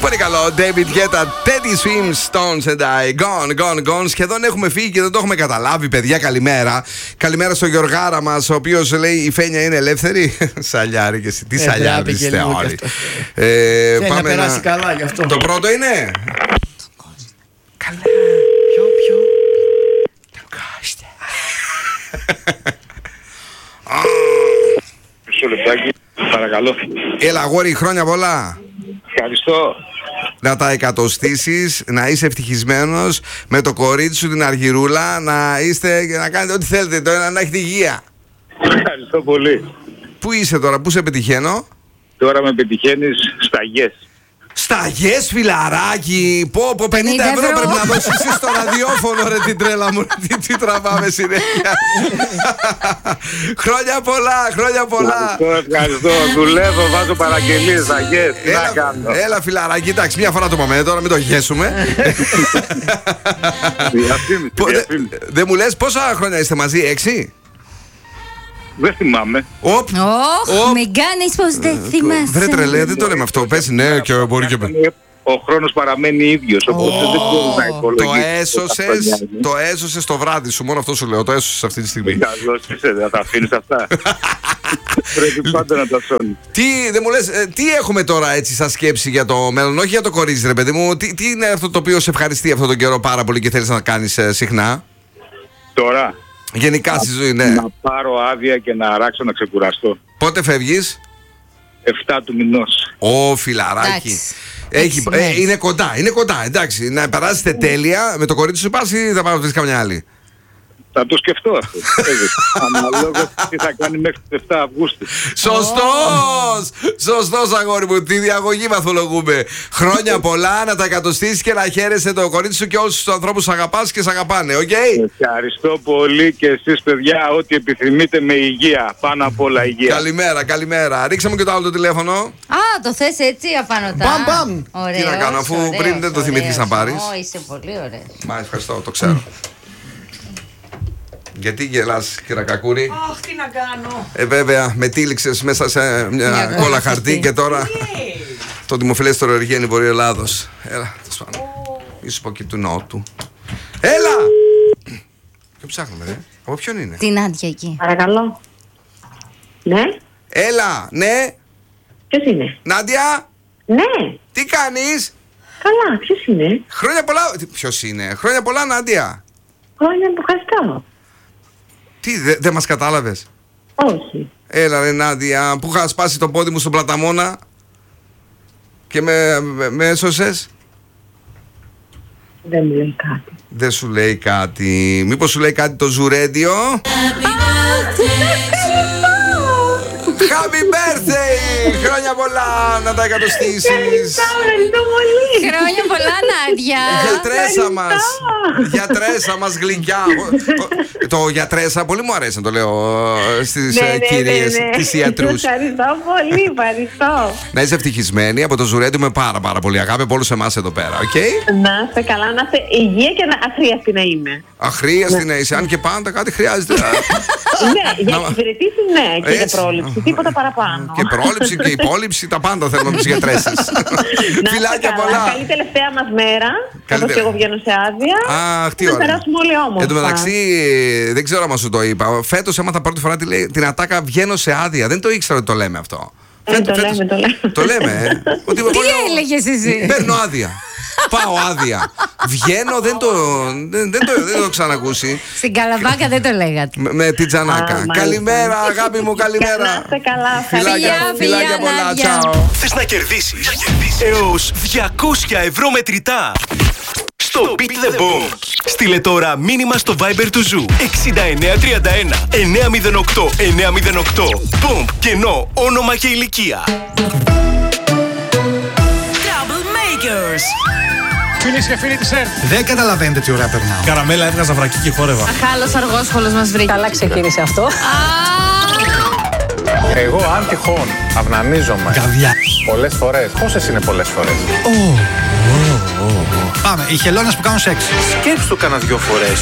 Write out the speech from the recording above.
Πολύ καλό. David Guetta, Teddy Swims, Stones and I. Gone. Σχεδόν έχουμε φύγει και δεν το έχουμε καταλάβει, παιδιά. Καλημέρα. Καλημέρα στο Γιωργάρα μας, ο οποίος λέει η Φένια είναι ελεύθερη. Σαλιάρη και εσύ. Τι σαλιάρη είστε όλοι. Πάμε να περάσει καλά γι' αυτό. Το πρώτο είναι. Καλά. Ποιο. Μισό λεπτάκι, παρακαλώ. Έλα, αγόρι, χρόνια πολλά. Ευχαριστώ. Να τα εκατοστήσεις, να είσαι ευτυχισμένος με το κορίτσι σου την Αργυρούλα, να είστε και να κάνετε ό,τι θέλετε, να έχετε υγεία. Ευχαριστώ πολύ. Πού είσαι τώρα, πού σε πετυχαίνω? Τώρα με πετυχαίνεις στα yes. Στα yes, φιλαράκι. Πω 50 ευρώ πρέπει να δώσεις εσύ στο ραδιόφωνο, ρε την τρέλα μου. Τι τραβάμε συνέχεια. Χρόνια πολλά. Ευχαριστώ. Δουλεύω, βάζω παραγγελίες στα yes. Τι να κάνω. Έλα φιλαράκι, εντάξει, μια φορά το πάμε, τώρα μην το γέσουμε. Διαφήμιση. Δεν μου λες πόσα χρόνια είστε μαζί, 6? Δεν θυμάμαι. Μην κάνεις πως δεν θυμάσαι. Βρε τρελέ, δεν το λέμε αυτό. Πες ναι και μπορεί και... Ο χρόνος παραμένει ίδιος, οπότε δεν μπορώ να υπολογίσεις. Το έσωσες το βράδυ σου, μόνο αυτό σου λέω. Το έσωσες αυτή τη στιγμή. Καλώς είσαι, δεν τα αφήνεις αυτά. Πρέπει πάντα να τα σώνεις. Δεν μου λες, τι έχουμε τώρα έτσι σαν σκέψη για το μέλλον, όχι για το κορίτσι ρε παιδί μου. Τι είναι αυτό το οποίο σε ευχαριστεί αυτόν τον καιρό πάρα πολύ και θέλεις να κάνεις συχνά? Τώρα. Γενικά στη ζωή, ναι. Να πάρω άδεια και να αράξω να ξεκουραστώ. Πότε φεύγεις? 7 του μηνός. Ω, φιλαράκι. Είναι κοντά, εντάξει. Να περάσετε τέλεια με το κορίτσι σου, πας ή θα πάω να βρεις καμιά άλλη? Θα το σκεφτώ αυτό. Αναλόγως τι θα κάνει μέχρι τις 7 Αυγούστου. Σωστός αγόρι μου, τη διαγωγή βαθολογούμε. Χρόνια πολλά, να τα εκατοστήσεις και να χαίρεσαι το κορίτσι σου και όλους τους ανθρώπους αγαπάς και σ' αγαπάνε, οκ? Ευχαριστώ πολύ και εσείς παιδιά, ό,τι επιθυμείτε με υγεία, πάνω απ' όλα υγεία. Καλημέρα. Ρίξε μου και το άλλο το τηλέφωνο. Α, το θες έτσι αφάνωτα. Μπαμ. Τι να κάνω, αφού πριν δεν το θυμήθηκες να πάρεις. Είσαι πολύ ωραίος. Μα ευχαριστώ, το ξέρω. Γιατί γελάς, Κυρακακούρη? Αχ, τι να κάνω. Βέβαια, με τύλιξες μέσα σε μια κόλλα χαρτί και τώρα το δημοφιλέστερο εργένη Βορείου Ελλάδος. Έλα, θα σπάνω. Μη σου πω και του Νότου. Έλα! Ποιο ψάχνουμε, ρε? Από ποιον είναι? Την Άντια εκεί. Παρακαλώ. Ναι. Έλα, ναι. Ποιος είναι? Νάντια. Ναι. Τι κάνεις? Καλά, ποιος είναι? Χρόνια πολλά. Ποιος είναι? Χρόνια πολλά, Νάντια. Χρόνια που ευχαριστώ. Τι, δεν μας κατάλαβες? Όχι. Έλα ρε Νάντια, που είχα σπάσει το πόδι μου στον Πλαταμόνα και με έσωσες. Δεν μου λέει κάτι. Δεν σου λέει κάτι. Μήπως σου λέει κάτι το Ζουρέντιο? Happy birthday! Χρόνια πολλά, να τα εκατοστήσεις. Ευχαριστώ πολύ. Χρόνια πολλά, Νάντια. Γιατρέσα μας γλυκιά. Το γιατρέσα πολύ μου αρέσει να το λέω στις κυρίες, τις ιατρούς. Ευχαριστώ πολύ, ευχαριστώ. Να είσαι ευτυχισμένη από το Ζουρέντιο με πάρα πολύ αγάπη από όλους εμάς εδώ πέρα, οκ? Να είστε καλά, να είστε υγεία και αχρίαστη να είμαι. Αχρίαστη να είσαι, αν και πάντα κάτι χρειάζεται. Ναι, για εξυπηρετήσεις ναι, και για πρόληψη, τίποτα παραπάνω. Και πρόληψη και υπόληψη, τα πάντα θέλουμε από τις γιατρέσεις. Φιλάκια πολλά. Καλή τελευταία μας μέρα, καθώς και εγώ βγαίνω σε άδεια. Αχ, τι ωραία. Να περάσουμε όλοι όμορφα. Εν τω μεταξύ, δεν ξέρω αν σου το είπα. Φέτος έμαθα πρώτη φορά την ατάκα βγαίνω σε άδεια. Δεν το ήξερα ότι το λέμε αυτό. Το λέμε. Τι έλεγες εσύ? Παίρνω άδεια. Πάω άδεια. Βγαίνω, δεν το ξανακούσει. Στην Καλαβάκα δεν το λέγατε. Με την Τζανάκα. Καλημέρα, αγάπη μου, καλημέρα. Να είστε καλά, φιλάκια πολλά, τσάω. Θες να κερδίσεις έως 200 ευρώ μετρητά στο Beat the Boom? Στείλε τώρα μήνυμα στο Viber του Ζου 6931 908 908. Boom, κενό, όνομα και ηλικία. Φίλες και φίλοι της ΕΡΤ. Δεν καταλαβαίνετε τι ωραία περνάω. Καραμέλα έβγαζα βρακί και χόρευα. Αχάλος αργόσχολος μας βρήκε. Καλά ξεκίνησε αυτό. Εγώ αν τυχόν αυνανίζομαι Καβιά. πολλές φορές. Πόσες είναι πολλές φορές? Πάμε, οι χελώνες που κάνουν σεξ. Σκέψου το κάνα 2 φορές